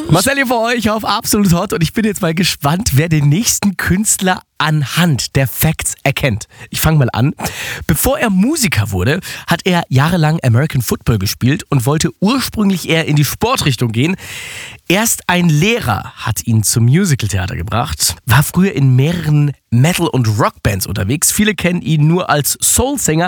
Marcel hier für euch auf Absolut Hot und ich bin jetzt mal gespannt, wer den nächsten Künstler anhand der Facts erkennt. Ich fange mal an. Bevor er Musiker wurde, hat er jahrelang American Football gespielt und wollte ursprünglich eher in die Sportrichtung gehen. Erst ein Lehrer hat ihn zum Musicaltheater gebracht, war früher in mehreren Metal- und Rockbands unterwegs. Viele kennen ihn nur als Soulsänger.